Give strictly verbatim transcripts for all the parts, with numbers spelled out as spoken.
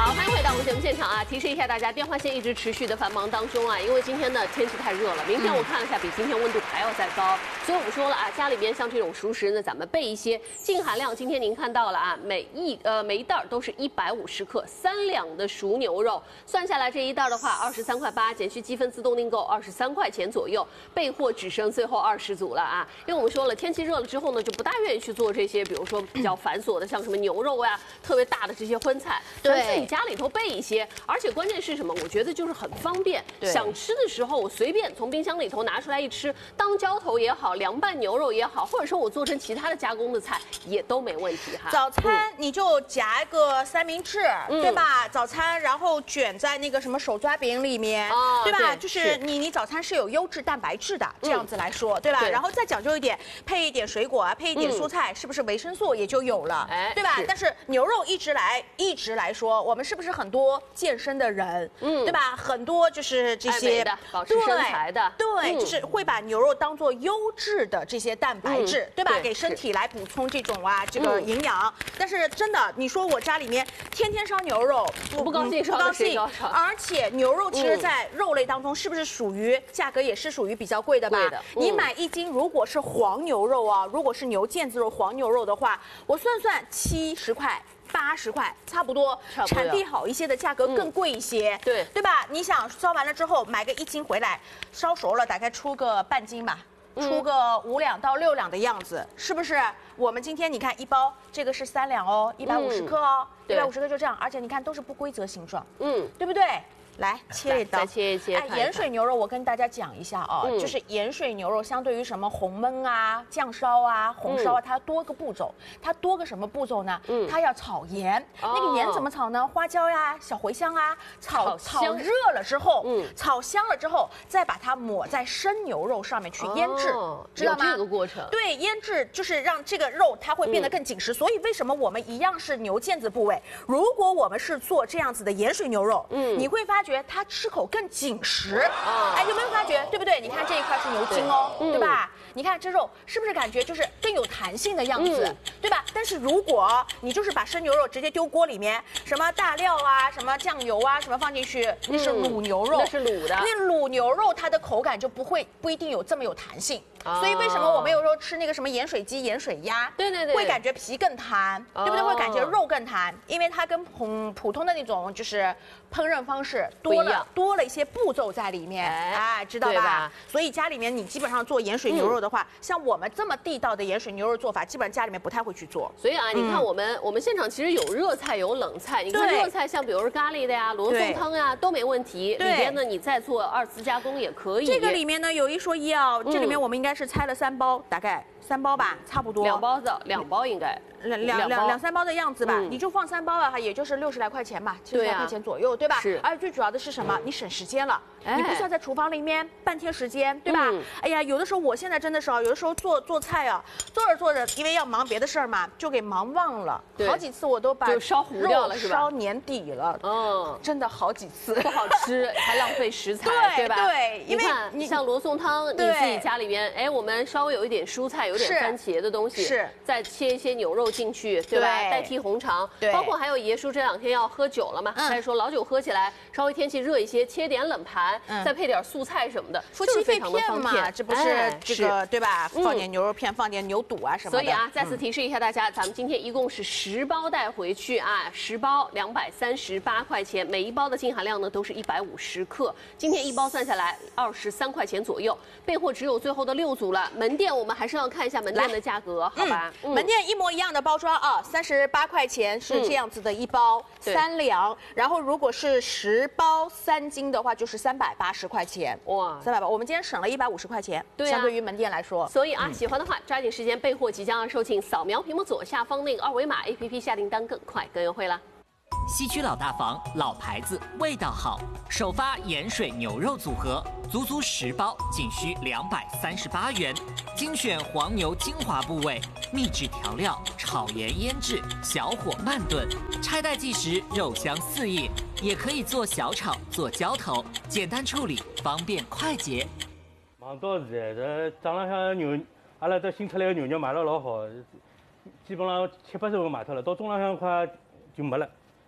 好，欢迎回到我们节目现场啊！提示一下大家，电话线一直持续的繁忙当中啊，因为今天呢天气太热了，明天我看了一下，比今天温度还要再高，所以我们说了啊，家里边像这种熟食呢，咱们备一些。净含量今天您看到了啊，每一呃每一袋都是一百五十克，三两的熟牛肉，算下来这一袋的话，二十三块八，减去积分自动订购，二十三块钱左右，备货只剩最后二十组了啊！因为我们说了，天气热了之后呢，就不大愿意去做这些，比如说比较繁琐的，像什么牛肉呀、特别大的这些荤菜，咱自己家里头备一些。而且关键是什么？我觉得就是很方便，想吃的时候我随便从冰箱里头拿出来一吃，当浇头也好，凉拌牛肉也好，或者说我做成其他的加工的菜也都没问题哈。 早餐你就夹一个三明治，嗯、对吧？早餐然后卷在那个什么手抓饼里面，哦、对吧？对就是你你早餐是有优质蛋白质的，这样子来说，嗯、对吧？对然后再讲究一点，配一点水果啊，配一点蔬菜，嗯、是不是维生素也就有了？哎，对吧？但是牛肉一直来一直来说，我们是不是很多健身的人，嗯，对吧？很多就是这些保持身材的， 对，嗯、就是会把牛肉当做优质的这些蛋白质，嗯、对吧？对给身体来补充这种啊这个营养。嗯、但是真的，你说我家里面天天烧牛肉， 不不高兴， 不高兴。而且牛肉其实，在肉类当中，是不是属于价格也是属于比较贵的吧？ 贵的。嗯、 你买一斤，如果是黄牛肉啊，如果是牛腱子肉、黄牛肉的话，我算算七十块。八十块差不多，产地好一些的价格更贵一些，嗯、对对吧？你想烧完了之后买个一斤回来，烧熟了大概出个半斤吧，嗯、出个五两到六两的样子，是不是？我们今天你看一包，这个是三两哦，一百五十克哦，一百五十克就这样，而且你看都是不规则形状，嗯，对不对？来切一刀， 再切一切。 哎，盐水牛肉我跟大家讲一下啊，嗯、就是盐水牛肉相对于什么红焖啊、酱烧啊、红烧啊，它多个步骤，它多个什么步骤呢？嗯，它要炒盐，哦、那个盐怎么炒呢？花椒呀、小茴香啊，炒炒热了之后，嗯，炒香了之后，再把它抹在生牛肉上面去腌制，哦、知道吗？ 这个过程。 对，腌制就是让这个肉它会变得更紧实，嗯、所以为什么我们一样是牛腱子部位，如果我们是做这样子的盐水牛肉，嗯，你会发觉。它吃口更紧实，啊、哎，有没有发觉？对不对？你看这一块是牛筋哦，对, 对吧？嗯、你看这肉是不是感觉就是更有弹性的样子，嗯、对吧？但是如果你就是把生牛肉直接丢锅里面，什么大料啊、什么酱油啊、什么放进去，那是卤牛肉， 那是卤的。 那卤牛肉它的口感就不会不一定有这么有弹性。所以为什么我们有时候吃那个什么盐水鸡、盐水鸭， 对对对， 会感觉皮更弹，对不对？会感觉肉更弹，因为它跟普普通的那种就是烹饪方式多了多了一些步骤在里面，哎，知道吧？所以家里面你基本上做盐水牛肉的话，像我们这么地道的盐水牛肉做法，基本上家里面不太会去做。 所以啊，你看我们我们现场其实有热菜有冷菜，你看热菜像比如说咖喱的呀、罗宋汤呀都没问题，里边呢你再做二次加工也可以。 这个里面呢有一说一啊，这里面我们应该。应该是拆了三包，大概三包吧，差不多。 两包的，两包应该。 两两两两三包的样子吧，嗯、你就放三包啊，也就是六十来块钱吧，七十来块钱左右，对吧？是。而且最主要的是什么？你省时间了，哎、你不需要在厨房里面半天时间，对吧？嗯、哎呀，有的时候我现在真的是啊，有的时候做做菜啊，做着做着，因为要忙别的事儿嘛，就给忙忘了，好几次我都把就烧糊掉了，是吧？ 烧年底了，嗯，真的好几次， 不好吃，还浪费食材，对吧？ 对， 因为你像罗宋汤，你自己家里边，哎，我们稍微有一点蔬菜，有点番茄的东西，是，再切一些牛肉进去，对吧？代替红肠，对，包括还有爷叔这两天要喝酒了嘛，他就说老酒喝起来，稍微天气热一些，切点冷盘，再配点素菜什么的， 夫妻肺片嘛，这不是这个对吧？放点牛肉片，放点牛肚啊什么的。 所以啊，再次提示一下大家，咱们今天一共是十包带回去啊，十包两百三十八块钱，每一包的净含量呢都是一百五十克，今天一包算下来二十三块钱左右，备货只有最后的六组了。门店我们还是要看一下门店的价格，好吧？ 门店一模一样的包装啊，三十八块钱是这样子的一包，三两。然后如果是十包三斤的话，就是三百八十块钱。哇，三百八，我们今天省了一百五十块钱，对，相对于门店来说。 所以啊，喜欢的话抓紧时间备货，即将要售罄，扫描屏幕左下方那个二维码 ，A P P 下订单更快更优惠啦。 西区老大房，老牌子，味道好。首发盐水牛肉组合，足足十包，仅需两百三十八元。精选黄牛精华部位，秘制调料，炒盐腌制，小火慢炖，拆袋即食，肉香四溢。也可以做小炒，做浇头，简单处理，方便快捷。 忙到现在，这账浪向牛，阿拉这新出来的牛肉卖了老好，基本上七八十个卖脱了，到中浪向快就没了。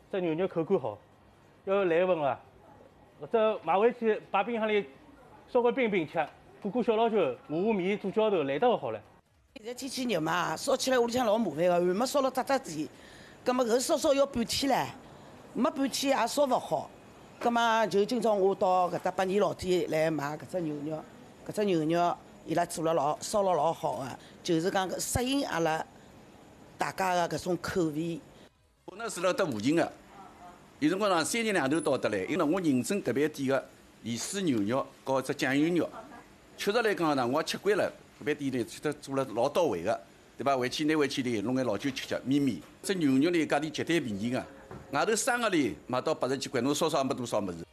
这牛肉口感好，要来份啊，或者买回去摆冰箱里稍微冰冰吃，过过小老酒，下下面做浇头，来得好了。 现在天气热嘛，烧起来屋里向老麻烦个，还没烧了扎扎地，葛么搿烧烧要半天唻，没半天也烧勿好。葛么就今朝我到搿搭百年老店来买搿只牛肉，搿只牛肉伊拉做了老烧了老好个，就是讲搿适应阿拉大家个搿种口味。 我呢是辣搭附近个，有辰光上三日两头到得来，因为我认证特别店个盐水牛肉和只酱油肉，确实来讲呢，我也吃惯了。搿爿店里吃得做了老到位个，对伐？回去拿回去里弄眼老酒吃吃，绵绵。这牛肉里价钿绝对便宜个，外头生个里卖到八十几块，侬烧烧也没多少物事。